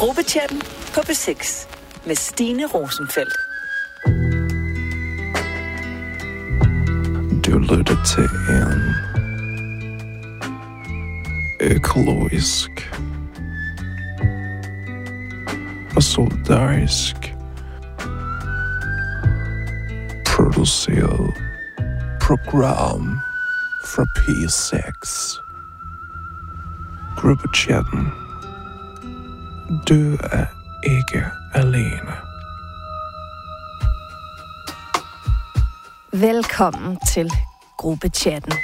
Gruppechatten på B6 med Stine Rosenfeldt. Du lytter til en økologisk og solidarisk produceret program fra P6. Gruppechatten. Du er ikke alene. Velkommen til Gruppechatten.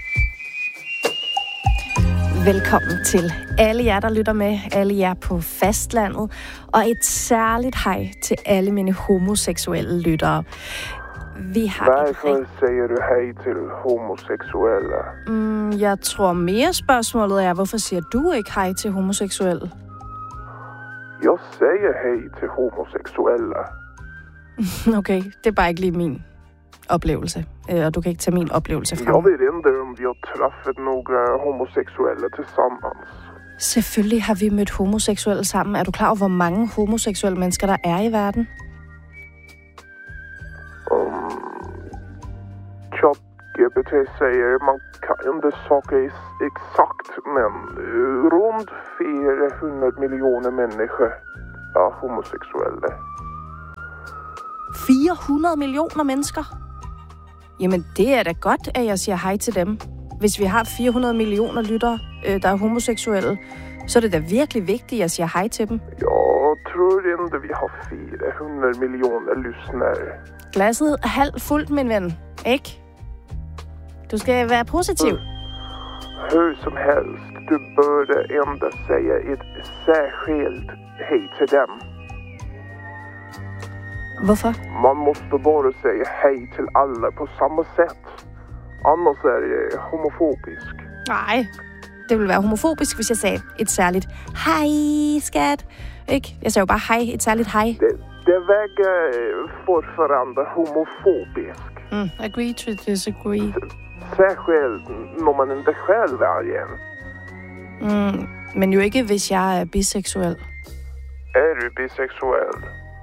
Velkommen til alle jer, der lytter med, alle jer på fastlandet, og et særligt hej til alle mine homoseksuelle lyttere. Varför säger du hej til homoseksuelle? Jeg tror mere spørgsmålet er, hvorfor siger du ikke hej til homoseksuelle? Jeg säger hej til homoseksuelle. Okay, det er bare ikke lige min oplevelse, og du kan ikke tage min oplevelse fra Jeg ved ikke, om vi har träffat nogle homoseksuelle tillsammans. Selvfølgelig har vi mødt homoseksuelle sammen. Er du klar over, hvor mange homoseksuelle mennesker der er i verden? ChatGPT säger man kan inte säga exakt, men runt 400 miljoner människor är homosexuella. 400 millioner mennesker? Jamen, det er da godt, at jeg siger hej til dem. Hvis vi har 400 millioner lyttere, der er homoseksuelle, så er det da virkelig vigtigt, at jeg siger hej til dem. Jeg tror ikke, vi har 400 millioner lyssnare. Glasset er halvt fuldt, min ven. Ikke? Du skal være positiv. Hur som helst, du borde ändå säga ett särskilt hej till dem. Hvorfor? Man måste bara säga hej till alla på samma sätt. Annars är det homofobisk. Nej, det ville være homofobisk, hvis jeg sagde et særligt hej, skat. Ikke? Jeg sagde jo bare hej, et særligt hej. Det väger fortfarande homofobisk. Agree to disagree. Särskilt når man inte själv är igen. Men jo ikke, hvis jeg er biseksuel. Är du bisexuell?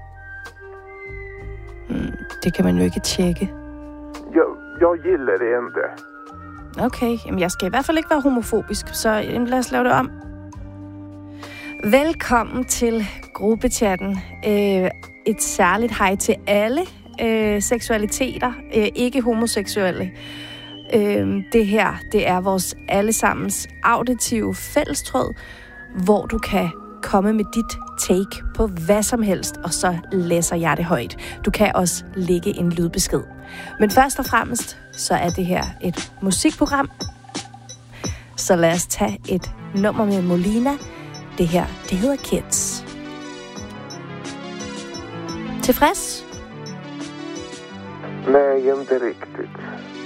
Det kan man jo ikke tjekke. Jag gillar det inte. Okay, jamen jeg skal i hvert fald ikke være homofobisk, så lad os lave det om. Velkommen til Gruppechatten. Et særligt hej til alle seksualiteter, ikke homoseksuelle. Det her, det er vores allesammens auditive fællestråd, hvor du kan komme med dit take på hvad som helst, og så læser jeg det højt. Du kan også lægge en lydbesked. Men først og fremmest, så er det her et musikprogram. Så lad os tage et nummer med Molina. Det her, det hedder Kids. Tilfreds? Nej, inte riktigt.